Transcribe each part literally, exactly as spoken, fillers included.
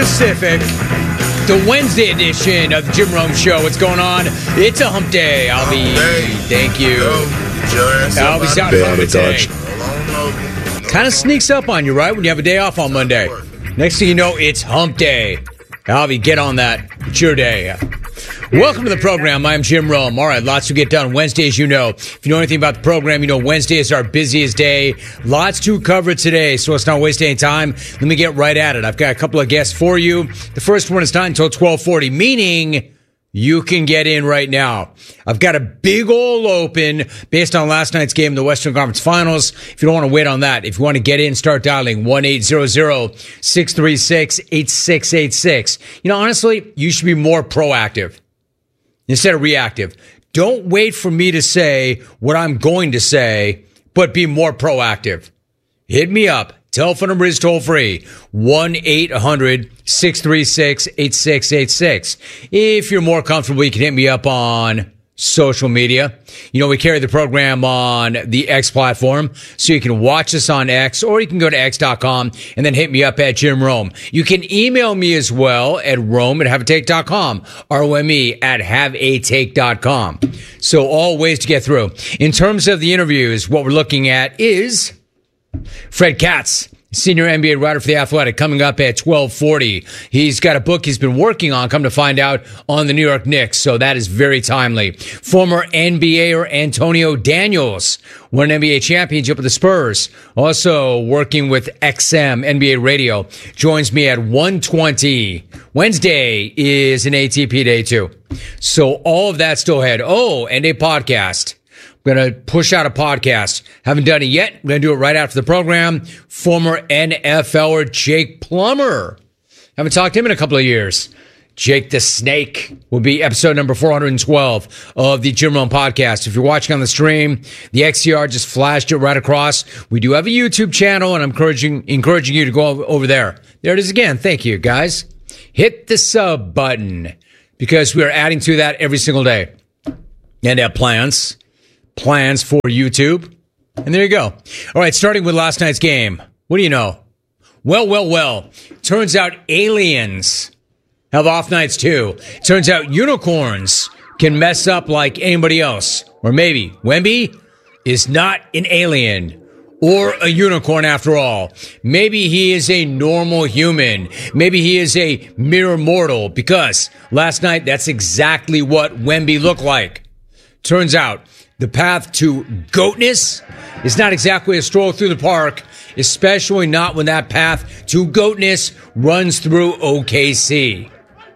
Pacific, the Wednesday edition of the Jim Rome Show. What's going on? It's a hump day. I'll be. Thank you. I'll be sounding fun today. Kind of sneaks up on you, right? When you have a day off on Monday. Next thing you know, it's hump day. Alvy, get on that. It's your day. Welcome to the program. I'm Jim Rome. All right, lots to get done. Wednesday, as you know. If you know anything about the program, you know Wednesday is our busiest day. Lots to cover today, so let's not waste any time. Let me get right at it. I've got a couple of guests for you. The first one is not until twelve forty, meaning you can get in right now. I've got a big ol' open based on last night's game in the Western Conference Finals. If you don't want to wait on that, if you want to get in, start dialing one eight hundred, six three six, eight six eight six. You know, honestly, you should be more proactive instead of reactive. Don't wait for me to say what I'm going to say, but be more proactive. Hit me up. Telephone number is toll free. one eight hundred, six three six, eight six eight six. If you're more comfortable, you can hit me up on social media. You know, we carry the program on the X platform, so you can watch us on X, or you can go to x dot com and then hit me up at Jim Rome. You can email me as well at Rome at have a take dot com, R O M E at have a take dot com. So all ways to get through. In terms of the interviews, what we're looking at is Fred Katz, senior N B A writer for The Athletic, coming up at twelve forty. He's got a book he's been working on, come to find out, on the New York Knicks, so that is very timely. Former N B A-er Antonio Daniels won an N B A championship with the Spurs, also working with X M N B A Radio, joins me at one twenty. Wednesday is an A T P day, too. So all of that still ahead. Oh, and a podcast. Going to push out a podcast. Haven't done it yet. We're going to do it right after the program. Former N F L er Jake Plummer. Haven't talked to him in a couple of years. Jake the Snake will be episode number four hundred twelve of the Jim Rome podcast. If you're watching on the stream, the X C R just flashed it right across. We do have a YouTube channel, and I'm encouraging, encouraging you to go over there. There it is again. Thank you, guys. Hit the sub button, because we are adding to that every single day. And have plans. Plans for YouTube. And there you go. All right, starting with last night's game. What do you know? Well, well, well. Turns out aliens have off nights too. Turns out unicorns can mess up like anybody else. Or maybe Wemby is not an alien or a unicorn after all. Maybe he is a normal human. Maybe he is a mere mortal, because last night that's exactly what Wemby looked like. Turns out the path to goatness is not exactly a stroll through the park, especially not when that path to goatness runs through O K C.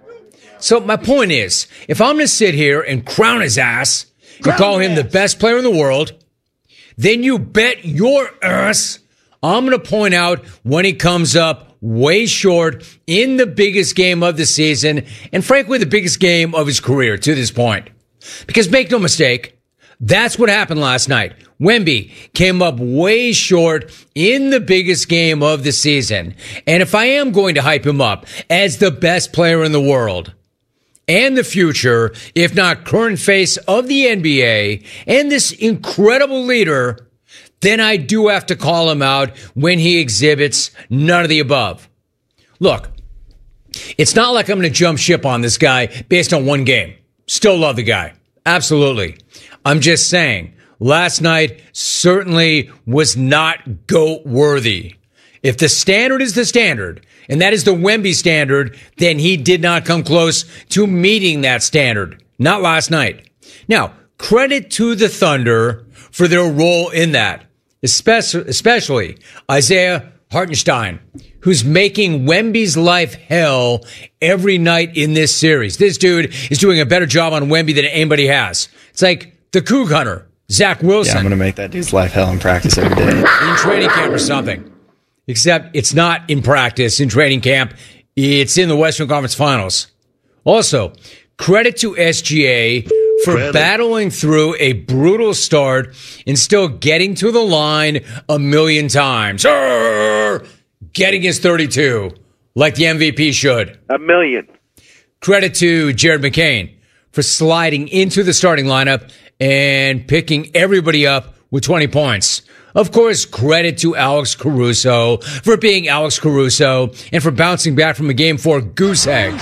So my point is, if I'm going to sit here and crown his ass and call him the best player in the world, then you bet your ass I'm going to point out when he comes up way short in the biggest game of the season, and frankly the biggest game of his career to this point. Because make no mistake, that's what happened last night. Wemby came up way short in the biggest game of the season. And if I am going to hype him up as the best player in the world and the future, if not current face of the N B A and this incredible leader, then I do have to call him out when he exhibits none of the above. Look, it's not like I'm going to jump ship on this guy based on one game. Still love the guy. Absolutely. I'm just saying, last night certainly was not GOAT worthy. If the standard is the standard, and that is the Wemby standard, then he did not come close to meeting that standard. Not last night. Now, credit to the Thunder for their role in that, especially, especially Isaiah Hartenstein, who's making Wemby's life hell every night in this series. This dude is doing a better job on Wemby than anybody has. It's like the Coug Hunter, Zach Wilson. Yeah, I'm going to make that dude's life hell in practice every day. In training camp or something. Except it's not in practice, in training camp. It's in the Western Conference Finals. Also, credit to S G A for credit. battling through a brutal start and still getting to the line a million times. Arr! Getting his thirty-two, like the M V P should. A million. Credit to Jared McCain for sliding into the starting lineup and picking everybody up with twenty points. Of course, credit to Alex Caruso for being Alex Caruso and for bouncing back from a game four goose egg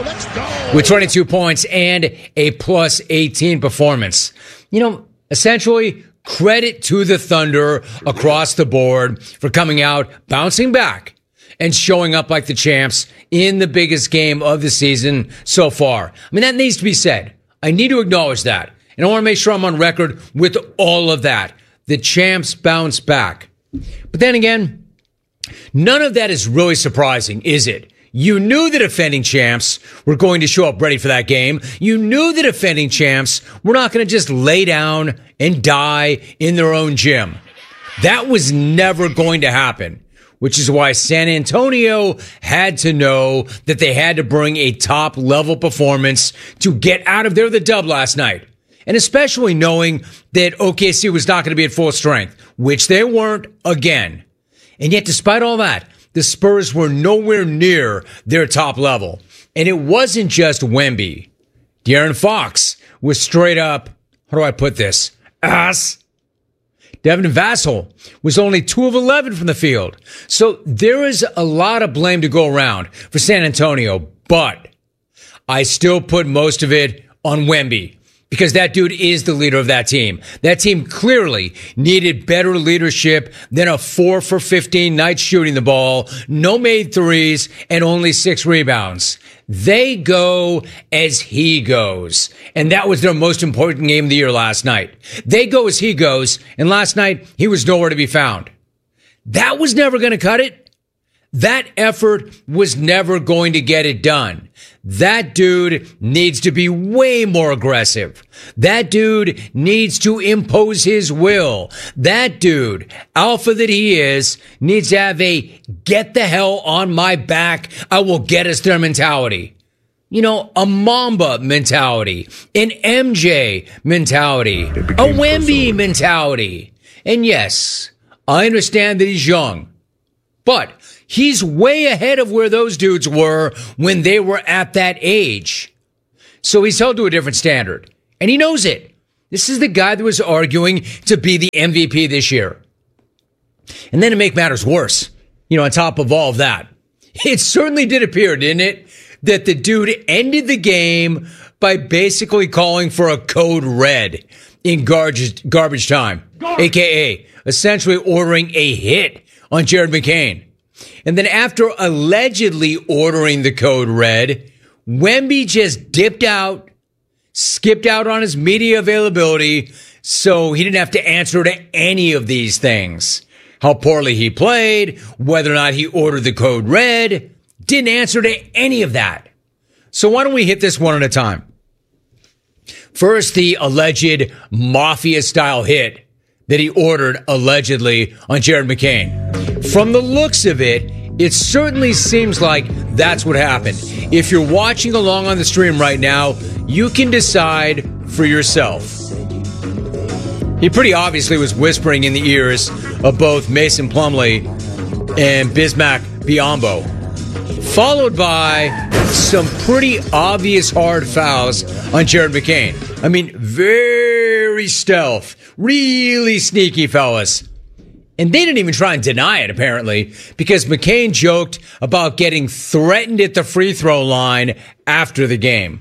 with twenty-two points and a plus eighteen performance. You know, essentially, credit to the Thunder across the board for coming out, bouncing back, and showing up like the champs in the biggest game of the season so far. I mean, that needs to be said. I need to acknowledge that. And I want to make sure I'm on record with all of that. The champs bounce back. But then again, none of that is really surprising, is it? You knew the defending champs were going to show up ready for that game. You knew the defending champs were not going to just lay down and die in their own gym. That was never going to happen, which is why San Antonio had to know that they had to bring a top-level performance to get out of there the dub last night. And especially knowing that O K C was not going to be at full strength, which they weren't again. And yet, despite all that, the Spurs were nowhere near their top level. And it wasn't just Wemby. De'Aaron Fox was straight up, how do I put this, ass. Devin Vassell was only two of eleven from the field. So there is a lot of blame to go around for San Antonio, but I still put most of it on Wemby. Because that dude is the leader of that team. That team clearly needed better leadership than a four for fifteen night shooting the ball, no made threes, and only six rebounds. They go as he goes. And that was their most important game of the year last night. They go as he goes, and last night he was nowhere to be found. That was never going to cut it. That effort was never going to get it done. That dude needs to be way more aggressive. That dude needs to impose his will. That dude, alpha that he is, needs to have a get the hell on my back, I will get us there mentality. You know, a Mamba mentality, an M J mentality, a Wemby mentality. And yes, I understand that he's young, but he's way ahead of where those dudes were when they were at that age. So he's held to a different standard. And he knows it. This is the guy that was arguing to be the M V P this year. And then to make matters worse, you know, on top of all of that, it certainly did appear, didn't it, that the dude ended the game by basically calling for a code red in garbage, garbage time, a k a essentially ordering a hit on Jared McCain. And then after allegedly ordering the code red, Wemby just dipped out, skipped out on his media availability, so he didn't have to answer to any of these things. How poorly he played, whether or not he ordered the code red, didn't answer to any of that. So why don't we hit this one at a time? First, the alleged mafia-style hit that he ordered allegedly on Jared McCain. From the looks of it, it certainly seems like that's what happened. If you're watching along on the stream right now, you can decide for yourself. He pretty obviously was whispering in the ears of both Mason Plumlee and Bismack Biyombo, followed by some pretty obvious hard fouls on Jared McCain. I mean, very stealth, really sneaky fellas. And they didn't even try and deny it, apparently, because McCain joked about getting threatened at the free throw line after the game.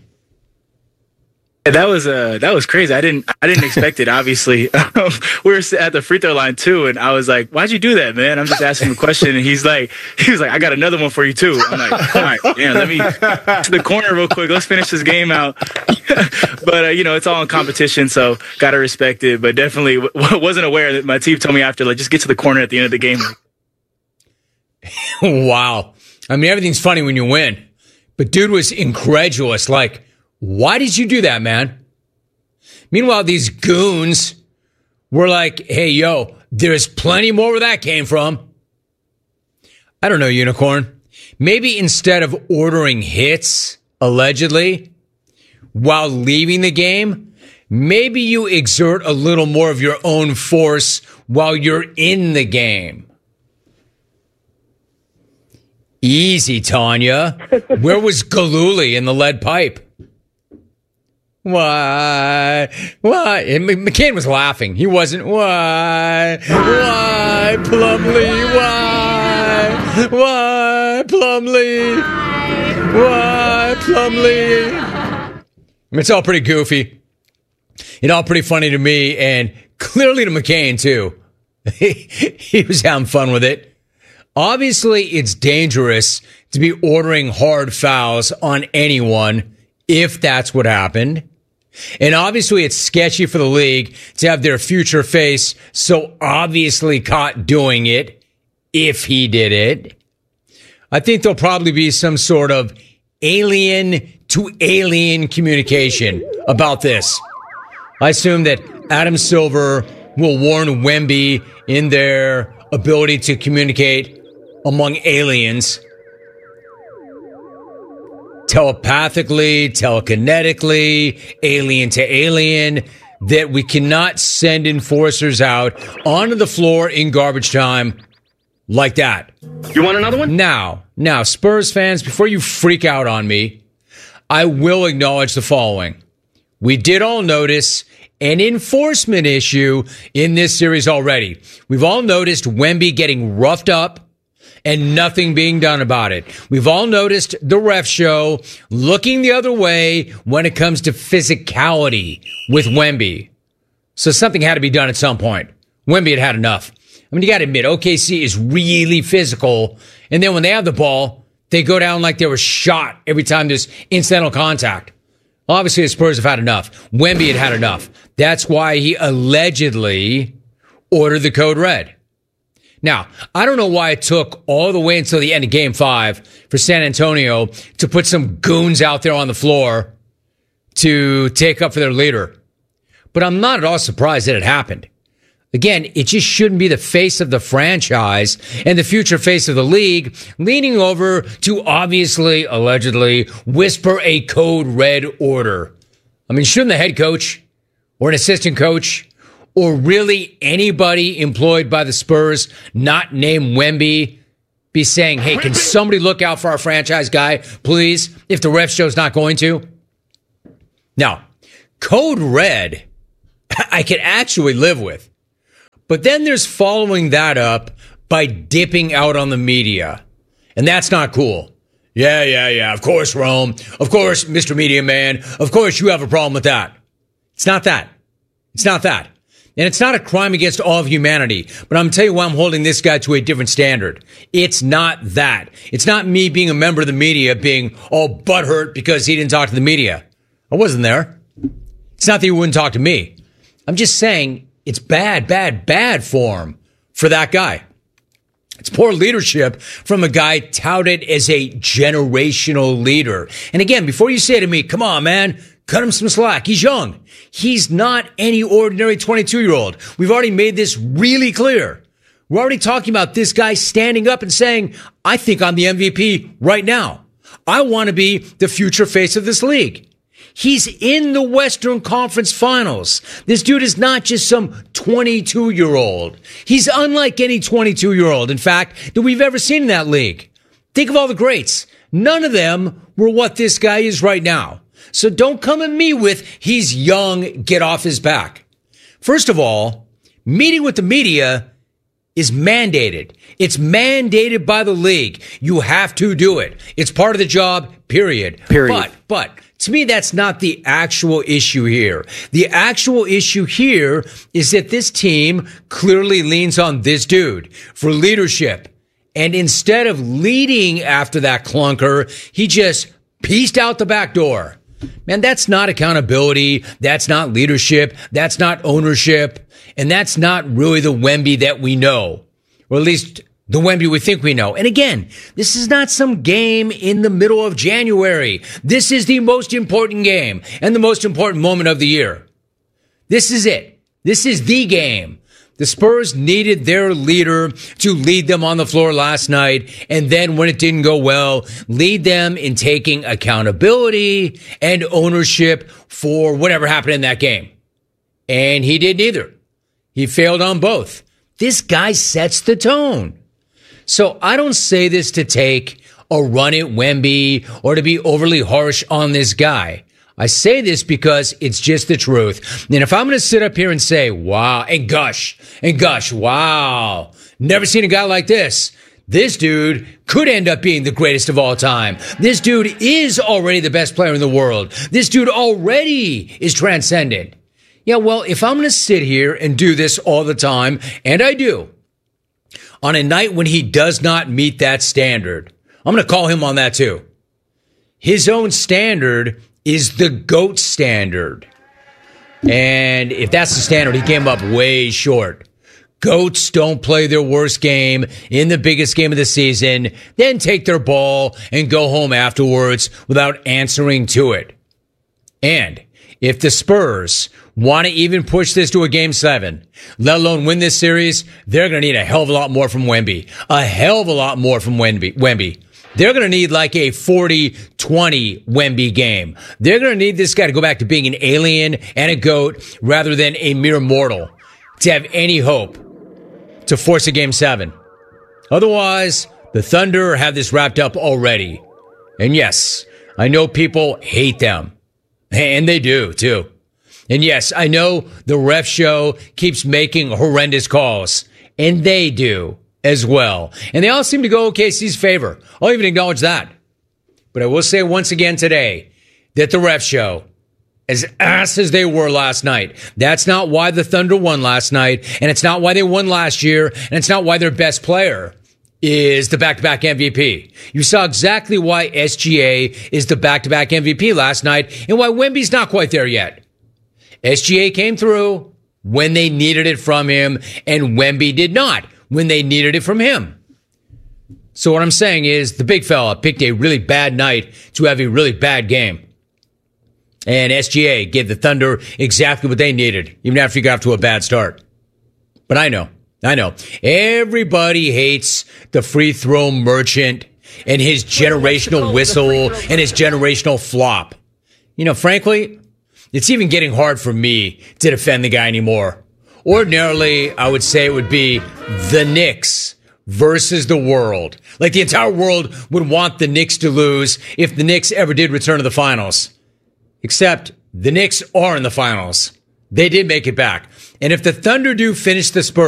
That was uh that was crazy. I didn't I didn't expect it. Obviously, um, we were at the free throw line too, and I was like, "Why'd you do that, man?" I'm just asking him a question, and he's like, "He was like, I got another one for you too." I'm like, "All right, yeah, let me to the corner real quick. Let's finish this game out." But uh, you know, it's all in competition, so gotta respect it. But definitely w- wasn't aware that my team told me after, like, just get to the corner at the end of the game. Wow, I mean, everything's funny when you win, but dude was incredulous, like. Why did you do that, man? Meanwhile, these goons were like, hey, yo, there's plenty more where that came from. I don't know, Unicorn. Maybe instead of ordering hits, allegedly, while leaving the game, maybe you exert a little more of your own force while you're in the game. Easy, Tanya. Where was Galooly in the lead pipe? Why? Why? And McCann was laughing. He wasn't. Why? Why, Plumlee? Why? Why, Plumlee? Why, Plumlee? It's all pretty goofy. It's all pretty funny to me, and clearly to McCain, too. He was having fun with it. Obviously, it's dangerous to be ordering hard fouls on anyone if that's what happened. And obviously, it's sketchy for the league to have their future face so obviously caught doing it if he did it. I think there'll probably be some sort of alien to alien communication about this. I assume that Adam Silver will warn Wemby in their ability to communicate among aliens. Telepathically, telekinetically, alien to alien, that we cannot send enforcers out onto the floor in garbage time like that. You want another one? Now, now, Spurs fans, before you freak out on me, I will acknowledge the following. We did all notice an enforcement issue in this series already. We've all noticed Wemby getting roughed up and nothing being done about it. We've all noticed the ref show looking the other way when it comes to physicality with Wemby. So something had to be done at some point. Wemby had had enough. I mean, you got to admit, O K C is really physical. And then when they have the ball, they go down like they were shot every time there's incidental contact. Obviously, the Spurs have had enough. Wemby had had enough. That's why he allegedly ordered the code red. Now, I don't know why it took all the way until the end of game five for San Antonio to put some goons out there on the floor to take up for their leader. But I'm not at all surprised that it happened. Again, it just shouldn't be the face of the franchise and the future face of the league leaning over to obviously, allegedly, whisper a code red order. I mean, shouldn't the head coach or an assistant coach or really anybody employed by the Spurs not named Wemby be saying, hey, can somebody look out for our franchise guy, please, if the ref show's not going to? Now, code red, I can actually live with. But then there's following that up by dipping out on the media. And that's not cool. Yeah, yeah, yeah. Of course, Rome. Of course, Mister Media Man. Of course, you have a problem with that. It's not that. It's not that. And it's not a crime against all of humanity. But I'm telling you why I'm holding this guy to a different standard. It's not that. It's not me being a member of the media being all butthurt because he didn't talk to the media. I wasn't there. It's not that he wouldn't talk to me. I'm just saying it's bad, bad, bad form for that guy. It's poor leadership from a guy touted as a generational leader. And again, before you say to me, come on, man, cut him some slack. He's young. He's not any ordinary twenty-two-year-old. We've already made this really clear. We're already talking about this guy standing up and saying, I think I'm the M V P right now. I want to be the future face of this league. He's in the Western Conference Finals. This dude is not just some twenty-two-year-old. He's unlike any twenty-two-year-old, in fact, that we've ever seen in that league. Think of all the greats. None of them were what this guy is right now. So don't come at me with, he's young, get off his back. First of all, meeting with the media is mandated. It's mandated by the league. You have to do it. It's part of the job, period. Period. But, but, to me, that's not the actual issue here. The actual issue here is that this team clearly leans on this dude for leadership. And instead of leading after that clunker, he just pieced out the back door. Man, that's not accountability. That's not leadership. That's not ownership. And that's not really the Wemby that we know. Or at least the Wemby we think we know. And again, this is not some game in the middle of January. This is the most important game and the most important moment of the year. This is it. This is the game. The Spurs needed their leader to lead them on the floor last night, and then when it didn't go well, lead them in taking accountability and ownership for whatever happened in that game. And he did neither. He failed on both. This guy sets the tone. So I don't say this to take a run at Wemby or to be overly harsh on this guy. I say this because it's just the truth. And if I'm going to sit up here and say, wow, and gush, and gush, wow, never seen a guy like this. This dude could end up being the greatest of all time. This dude is already the best player in the world. This dude already is transcendent. Yeah, well, if I'm going to sit here and do this all the time, and I do, on a night when he does not meet that standard, I'm going to call him on that too. His own standard is the GOAT standard. And if that's the standard, he came up way short. GOATs don't play their worst game in the biggest game of the season, then take their ball and go home afterwards without answering to it. And if the Spurs want to even push this to a game seven, let alone win this series, they're going to need a hell of a lot more from Wemby. A hell of a lot more from Wemby. Wemby. They're going to need like a forty twenty Wemby game. They're going to need this guy to go back to being an alien and a GOAT rather than a mere mortal to have any hope to force a game seven. Otherwise, the Thunder have this wrapped up already. And yes, I know people hate them. And they do, too. And yes, I know the ref show keeps making horrendous calls. And they do as well. And they all seem to go O K C's favor. I'll even acknowledge that. But I will say once again today that the ref show, as ass as they were last night, that's not why the Thunder won last night, and it's not why they won last year, and it's not why their best player is the back-to-back M V P. You saw exactly why S G A is the back-to-back M V P last night, and why Wemby's not quite there yet. S G A came through when they needed it from him, and Wemby did not when they needed it from him. So what I'm saying is the big fella picked a really bad night to have a really bad game. And S G A gave the Thunder exactly what they needed, even after he got off to a bad start. But I know, I know. Everybody hates the free throw merchant and his generational whistle and his generational flop. You know, frankly, it's even getting hard for me to defend the guy anymore. Ordinarily, I would say it would be the Knicks versus the world. Like the entire world would want the Knicks to lose if the Knicks ever did return to the finals. Except the Knicks are in the finals. They did make it back. And if the Thunder do finish the Spurs,